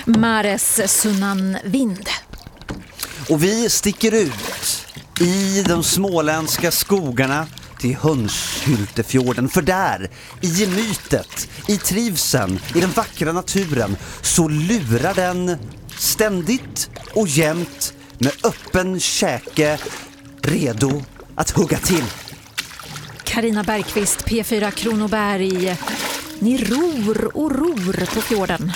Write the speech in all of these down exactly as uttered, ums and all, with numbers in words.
Mares Sunnan Vind. Och vi sticker ut i de småländska skogarna till Hundshyltefjorden. För där, i gemytet, i trivseln, i den vackra naturen, så lurar den ständigt och jämt med öppen käke, redo att hugga till. Carina Bergqvist, P fyra Kronoberg. Ni ror och ror på fjorden.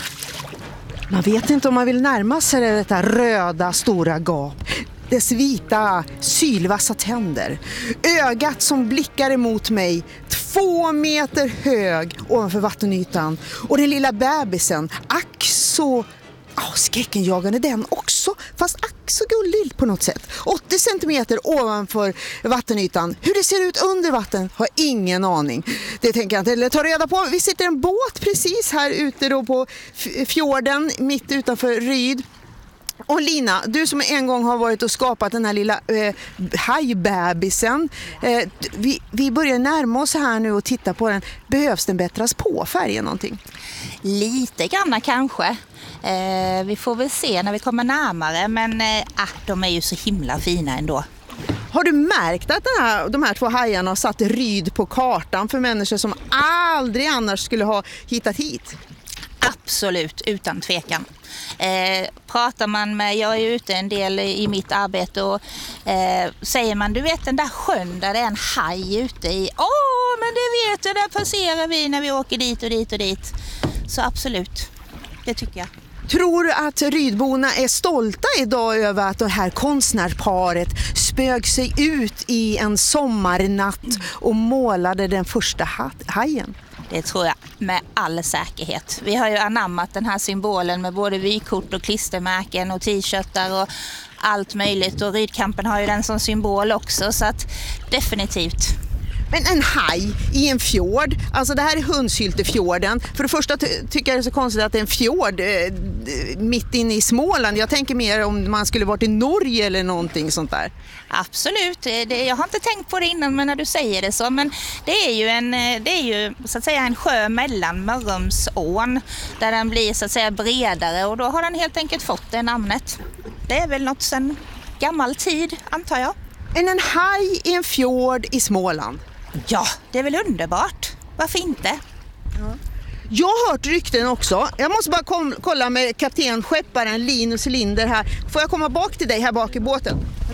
Man vet inte om man vill närma sig detta röda stora gap. Dess vita, sylvassa tänder. Ögat som blickar emot mig, två meter hög ovanför vattenytan. Och den lilla bebisen, ack så oh, skräckenjagande den också. Fast ack så gullig på något sätt. åttio centimeter ovanför vattenytan. Hur det ser ut under vatten har ingen aning. Det tänker jag inte eller ta reda på. Vi sitter i en båt precis här ute då på fjorden mitt utanför Ryd. Och Lina, du som en gång har varit och skapat den här lilla eh, hajbebisen. Eh, vi, vi börjar närma oss här nu och titta på den. Behövs den bättras på färgen någonting? Lite grann kanske. Eh, vi får väl se när vi kommer närmare. Men eh, de är ju så himla fina ändå. Har du märkt att den här, de här två hajarna har satt Ryd på kartan för människor som aldrig annars skulle ha hittat hit? Absolut, utan tvekan. Eh, pratar man med, jag är ute en del i mitt arbete och eh, säger man, du vet den där sjön där det är en haj ute i, åh men det vet jag, där passerar vi när vi åker dit och dit och dit. Så absolut, det tycker jag. Tror du att Rydborna är stolta idag över att det här konstnärparet spög sig ut i en sommarnatt och målade den första hajen? Det tror jag med all säkerhet. Vi har ju anammat den här symbolen med både vykort och klistermärken och t-shirtar och allt möjligt. Och Rydkampen har ju den som symbol också, så att definitivt. Men en haj i en fjord, alltså det här är Hundshyltefjorden. För det första ty- tycker jag det är så konstigt att det är en fjord eh, mitt inne i Småland. Jag tänker mer om man skulle varit i Norge eller någonting sånt där. Absolut, det, jag har inte tänkt på det innan men när du säger det så. Men det är ju en, det är ju, så att säga, en sjö mellan Mörrumsån där den blir så att säga bredare och då har den helt enkelt fått det namnet. Det är väl något sedan gammal tid antar jag. En, en haj i en fjord i Småland. Ja, det är väl underbart. Varför inte? Ja. Jag har hört rykten också. Jag måste bara kom, kolla med kapten skepparen Linus Linder här. Får jag komma bak till dig här bak i båten?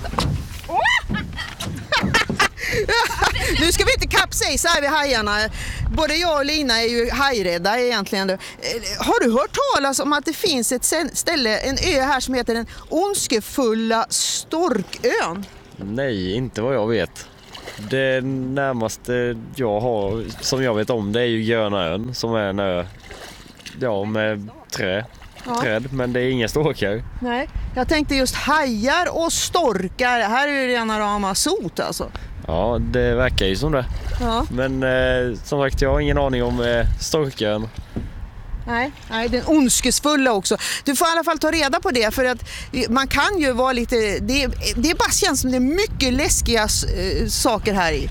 Nu ska vi inte kapsejsa här vid hajarna. Både jag och Lina är ju hajrädda egentligen. Har du hört talas om att det finns ett ställe, en ö här som heter den ondskefulla Storkön? Nej, inte vad jag vet. Det närmaste jag har som jag vet om det är ju Grönaön som är en ö ja, med trä, ja. träd, men det är inga storkar. Nej, jag tänkte just hajar och storkar. Här är det rena rama sot alltså. Ja, det verkar ju som det. Ja. Men eh, som sagt, jag har ingen aning om eh, storkön. Nej, nej, den ondskesfulla också. Du får i alla fall ta reda på det för att man kan ju vara lite, det, det bara känns som det är mycket läskiga äh, saker här i.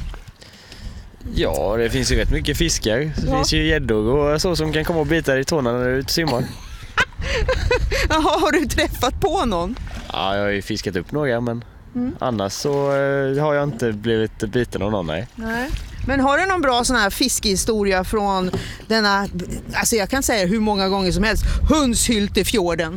Ja, det finns ju rätt mycket fiskar. Det ja. finns ju gäddor och så som kan komma och bita i tårna när du är ute och simmar. Jaha, har du träffat på någon? Ja, jag har ju fiskat upp några men mm. annars så äh, har jag inte blivit biten av någon, nej. Nej. Men har du någon bra sån här fiskehistoria från denna, alltså jag kan säga hur många gånger som helst, Hundshyltefjorden?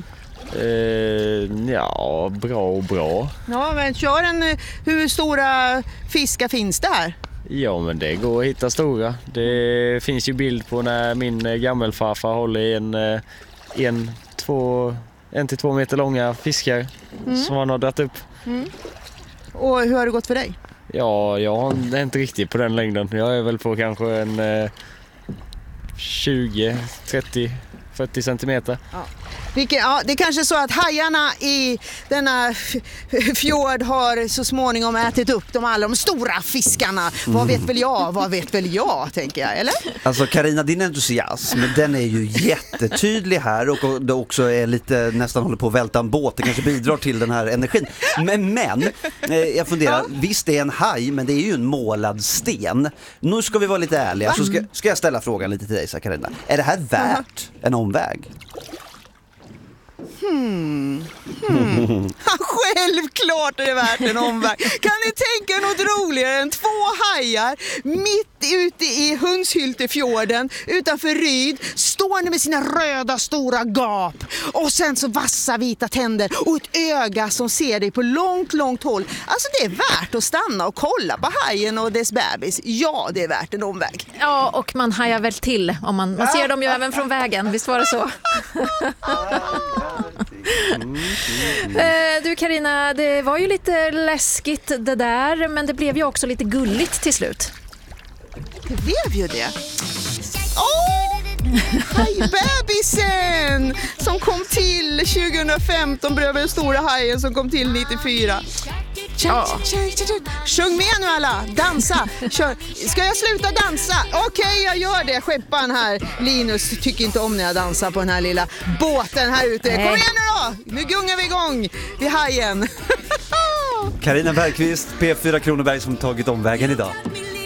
Eh, ja, bra och bra. Ja, men kör en, hur stora fiskar finns det här? Ja, men det går att hitta stora. Det finns ju bild på när min gammelfarfar håller i en, en, två, en till två meter långa fiskar mm. som han har dragit upp. Mm. Och hur har det gått för dig? Ja, jag är inte riktigt på den längden. Jag är väl på kanske en eh, tjugo, trettio, fyrtio centimeter. Ja. Vilket, ja, det är kanske så att hajarna i denna fjord har så småningom ätit upp de alla de stora fiskarna. Mm. Vad vet väl jag? Vad vet väl jag, tänker jag, eller? Alltså Carina, din entusiasm, den är ju jättetydlig här och det också är lite, nästan håller på att välta en båt. Det kanske bidrar till den här energin. Men, men jag funderar, ja. visst det är en haj, men det är ju en målad sten. Nu ska vi vara lite ärliga, så ska, ska jag ställa frågan lite till dig, så Carina. Är det här värt en omväg? Hmm. Hmm. Självklart är det värt en omväg. Kan ni tänka er något roligare än två hajar mitt ute i Hundshyltefjorden utanför Ryd, stående med sina röda stora gap och sen så vassa vita tänder och ett öga som ser dig på långt, långt håll. Alltså det är värt att stanna och kolla på hajen och dess bebis. Ja, det är värt en omväg. Ja, och man hajar väl till. Om man, man ser dem ju även från vägen, visst var det så? Du Carina, det var ju lite läskigt det där, men det blev ju också lite gulligt till slut. Det blev ju det. Åh! Hajbebisen som kom till tjugohundrafemton bredvid den stora hajen som kom till nittiofyra. Ja. Sjung med nu alla, dansa. Kör. Ska jag sluta dansa? Okej, okay, jag gör det. Skeppan här, Linus, tycker inte om när jag dansar på den här lilla båten här ute. Kom igen nu då, nu gungar vi igång vid hajen. Carina Bergqvist, P fyra Kronoberg, som tagit omvägen idag.